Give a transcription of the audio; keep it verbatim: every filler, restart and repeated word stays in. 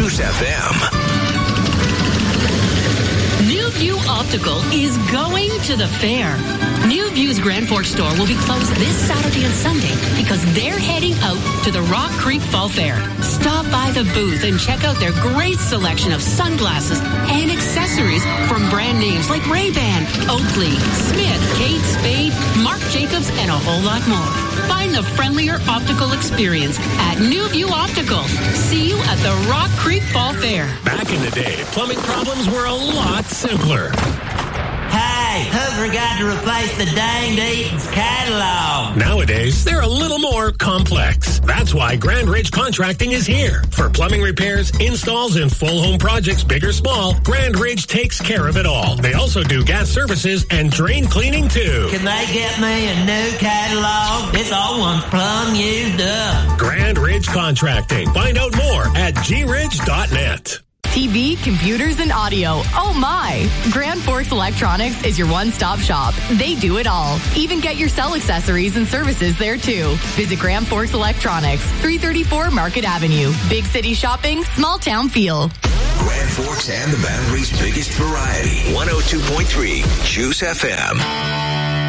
Juice F M. New View Optical is going to the fair. New View's Grand Forks store will be closed this Saturday and Sunday because they're heading out to the Rock Creek Fall Fair. Stop by the booth and check out their great selection of sunglasses and accessories from brand names like Ray-Ban, Oakley, Smith, Kate Spade, Marc Jacobs, and a whole lot more. Find the friendlier optical experience at New View Optical. See you at the Rock Creek Fall Fair. Back in the day, plumbing problems were a lot simpler. Hey, who forgot to replace the danged Eaton's catalog? Nowadays, they're a little more complex. That's why Grand Ridge Contracting is here. For plumbing repairs, installs, and full home projects, big or small, Grand Ridge takes care of it all. They also do gas services and drain cleaning, too. Can they get me a new catalog? This old one's plumb used up. Grand Ridge Contracting. Find out more at g ridge dot net. T V, computers, and audio. Oh my! Grand Forks Electronics is your one-stop shop. They do it all. Even get your cell accessories and services there too. Visit Grand Forks Electronics, three thirty-four Market Avenue. Big city shopping, small town feel. Grand Forks and the Boundary's biggest variety. one oh two point three Juice F M.